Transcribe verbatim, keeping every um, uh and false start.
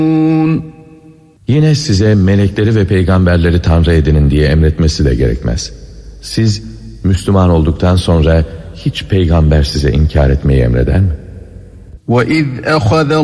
Yine size melekleri ve peygamberleri Tanrı edinin diye emretmesi de gerekmez. Siz Müslüman olduktan sonra hiç peygamber size inkar etmeyi emreder mi? وَإِذْ أَخَذَ